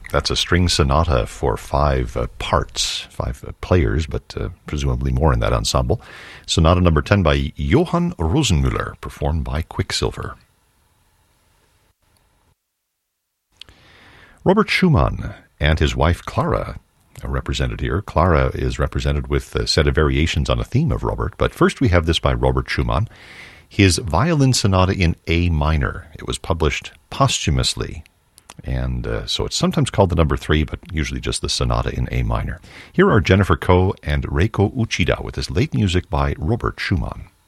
That's a string sonata for five parts, five players, but presumably more in that ensemble. Sonata number 10 by Johann Rosenmüller, performed by Quicksilver. Robert Schumann and his wife Clara are represented here. Clara is represented with a set of variations on a theme of Robert, but first we have this by Robert Schumann, his Violin Sonata in A minor. It was published posthumously, and so it's sometimes called the number 3, but usually just the Sonata in A minor. Here are Jennifer Koh and Reiko Uchida with this late music by Robert Schumann.